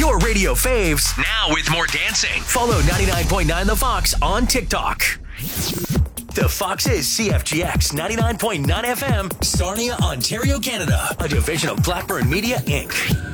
Your radio faves, now with more dancing. Follow 99.9 The Fox on TikTok. The Fox is CFGX 99.9 FM, Sarnia, Ontario, Canada. A division of Blackburn Media, Inc.